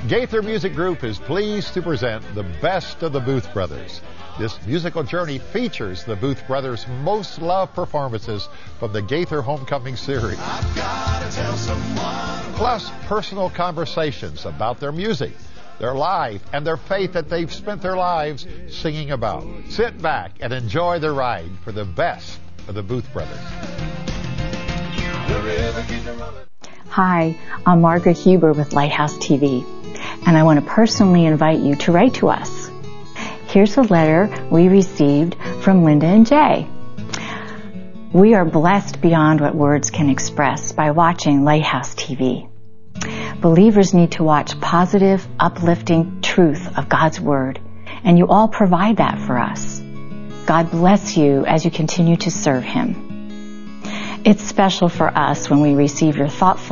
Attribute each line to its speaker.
Speaker 1: Gaither Music Group is pleased to present the best of the Booth Brothers. This musical journey features the Booth Brothers' most loved performances from the Gaither Homecoming series. Plus personal conversations about their music, their life, and their faith that they've spent their lives singing about. Sit back and enjoy the ride for the best of the Booth Brothers.
Speaker 2: Hi, I'm Margaret Huber with Lighthouse TV, and I want to personally invite you to write to us. Here's a letter we received from Linda and Jay. We are blessed beyond what words can express by watching Lighthouse TV. Believers need to watch positive, uplifting truth of God's Word, and you all provide that for us. God bless you as you continue to serve Him. It's special for us when we receive your thoughtful